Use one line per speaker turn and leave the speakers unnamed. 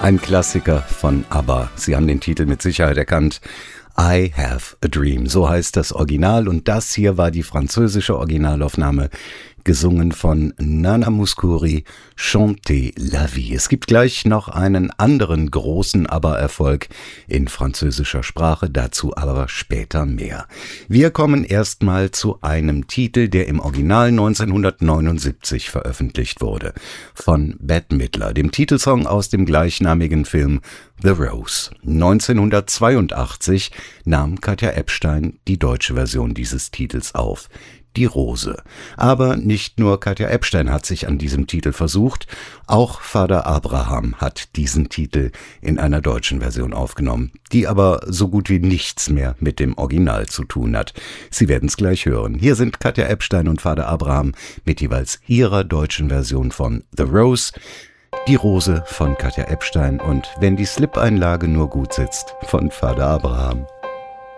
Ein Klassiker von ABBA. Sie haben den Titel mit Sicherheit erkannt. I Have a Dream. So heißt das Original und das hier war die französische Originalaufnahme, gesungen von Nana Mouskouri, Chantez la vie. Es gibt gleich noch einen anderen großen ABBA-Erfolg in französischer Sprache, dazu aber später mehr. Wir kommen erstmal zu einem Titel, der im Original 1979 veröffentlicht wurde, von Bette Midler, dem Titelsong aus dem gleichnamigen Film The Rose. 1982 nahm Katja Ebstein die deutsche Version dieses Titels auf. Die Rose. Aber nicht nur Katja Ebstein hat sich an diesem Titel versucht, auch Vater Abraham hat diesen Titel in einer deutschen Version aufgenommen, die aber so gut wie nichts mehr mit dem Original zu tun hat. Sie werden es gleich hören. Hier sind Katja Ebstein und Vater Abraham mit jeweils ihrer deutschen Version von The Rose, die Rose von Katja Ebstein und Wenn die Slip-Einlage nur gut sitzt von Vater Abraham.